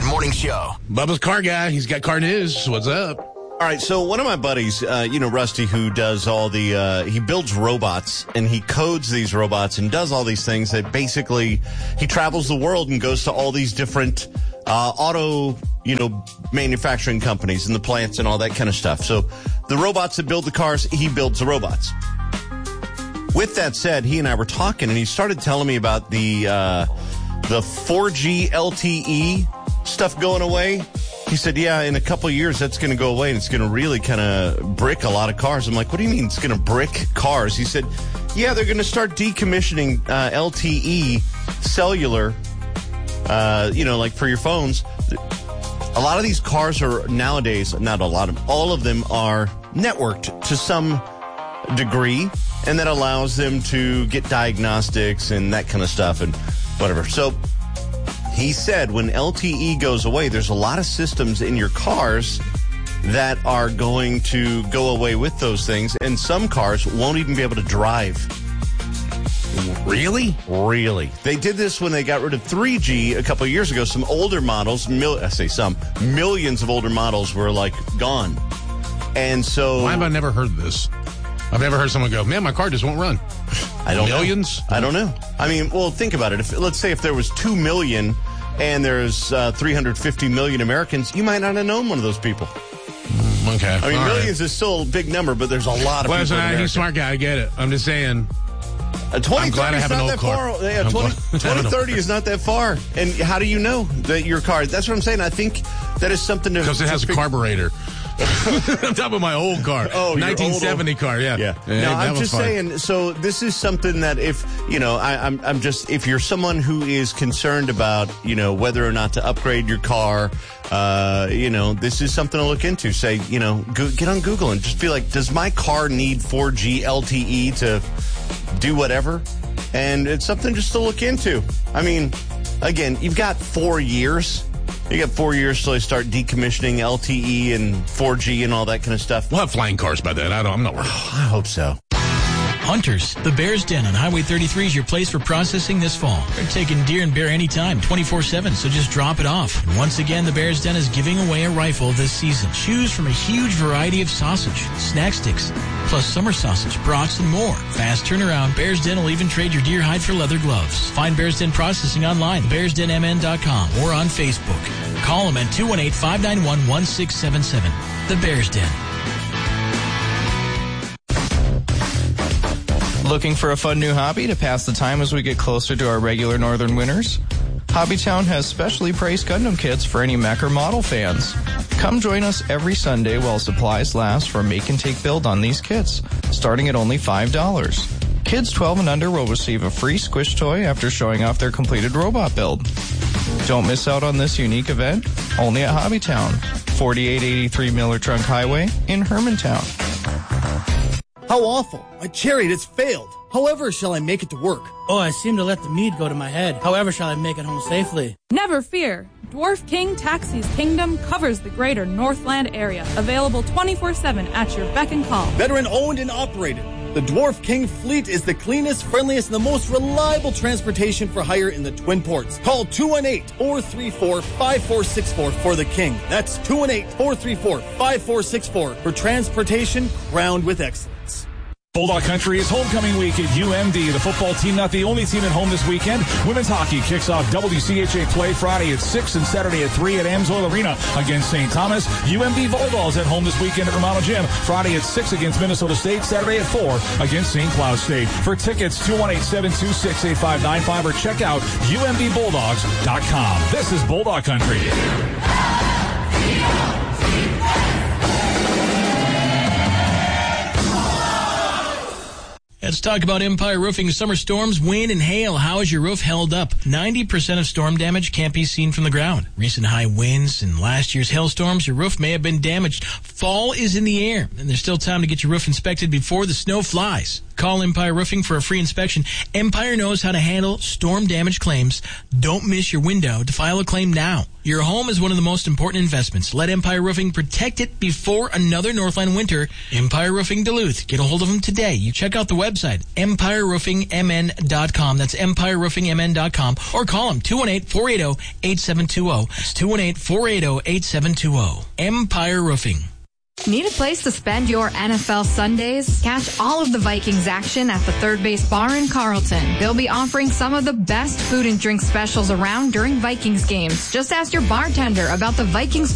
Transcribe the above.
Morning Show. Bubba's car guy. He's got car news. What's up? All right, so one of my buddies, Rusty, who does all the, he builds robots and he codes these robots and does all these things that basically he travels the world and goes to all these different auto, manufacturing companies and the plants and all that kind of stuff. So the robots that build the cars, he builds the robots. With that said, he and I were talking and he started telling me about the 4G LTE stuff going away. He said, yeah, in a couple of years, that's going to go away, and it's going to really kind of brick a lot of cars. I'm like, what do you mean it's going to brick cars? He said, yeah, they're going to start decommissioning LTE cellular, like for your phones. A lot of these cars are nowadays, not a lot of, all of them are networked to some degree, and that allows them to get diagnostics and that kind of stuff and whatever. So he said when LTE goes away, there's a lot of systems in your cars that are going to go away with those things, and some cars won't even be able to drive. Really? Really. They did this when they got rid of 3G a couple of years ago. Some older models, millions of older models were gone. And so... Why have I never heard this? I've never heard someone go, man, my car just won't run. I don't Millions? know. I don't know. I mean, well, think about it. Let's say if there was 2 million and there's 350 million Americans, you might not have known one of those people. Okay. I mean, millions is still a big number, but there's a lot of people in America. He's a smart guy. I get it. I'm just saying. 2030 is not that far. Yeah, 2030 is not that far. And how do you know that your car? That's what I'm saying. I think that is something to... Because it has a carburetor. On top of my old car. Oh, 1970 car, yeah. No, I'm just saying, so this is something that if, if you're someone who is concerned about, whether or not to upgrade your car, this is something to look into. Say, get on Google and just be like, does my car need 4G LTE to do whatever? And it's something just to look into. I mean, again, you've got 4 years. You got 4 years till they start decommissioning LTE and 4G and all that kind of stuff. We'll have flying cars by then. I'm not worried. I hope so. Hunters, the Bear's Den on Highway 33 is your place for processing this fall. They're taking deer and bear anytime, 24/7, so just drop it off. And once again, the Bear's Den is giving away a rifle this season. Choose from a huge variety of sausage, snack sticks, plus summer sausage, brats, and more. Fast turnaround, Bear's Den will even trade your deer hide for leather gloves. Find Bear's Den Processing online, bearsdenmn.com, or on Facebook. Call them at 218-591-1677. The Bear's Den. Looking for a fun new hobby to pass the time as we get closer to our regular northern winters? Hobbytown has specially priced Gundam kits for any mech or model fans. Come join us every Sunday while supplies last for a make-and-take build on these kits, starting at only $5. Kids 12 and under will receive a free squish toy after showing off their completed robot build. Don't miss out on this unique event, only at Hobbytown, 4883 Miller Trunk Highway in Hermantown. How awful. My chariot has failed. However shall I make it to work? Oh, I seem to let the mead go to my head. However shall I make it home safely? Never fear. Dwarf King Taxi's Kingdom covers the greater Northland area. Available 24/7 at your beck and call. Veteran owned and operated. The Dwarf King fleet is the cleanest, friendliest, and the most reliable transportation for hire in the Twin Ports. Call 218-434-5464 for the King. That's 218-434-5464 for transportation crowned with excellence. Bulldog Country is homecoming week at UMD. The football team not the only team at home this weekend. Women's hockey kicks off WCHA play Friday at 6 and Saturday at 3 at Amsoil Arena against St. Thomas. UMD Volleyballs at home this weekend at Romano Gym. Friday at 6 against Minnesota State. Saturday at 4 against St. Cloud State. For tickets, 218-726-8595 or check out UMDBulldogs.com. This is Bulldog Country. Let's talk about Empire Roofing. Summer storms, wind, and hail. How has your roof held up? 90% of storm damage can't be seen from the ground. Recent high winds and last year's hailstorms, your roof may have been damaged. Fall is in the air, and there's still time to get your roof inspected before the snow flies. Call Empire Roofing for a free inspection. Empire knows how to handle storm damage claims. Don't miss your window to file a claim now. Your home is one of the most important investments. Let Empire Roofing protect it before another Northland winter. Empire Roofing Duluth. Get a hold of them today. You check out the website, EmpireRoofingMN.com. That's EmpireRoofingMN.com. Or call them, 218-480-8720. That's 218-480-8720. Empire Roofing. Need a place to spend your NFL Sundays? Catch all of the Vikings action at the Third Base Bar in Carlton. They'll be offering some of the best food and drink specials around during Vikings games. Just ask your bartender about the Vikings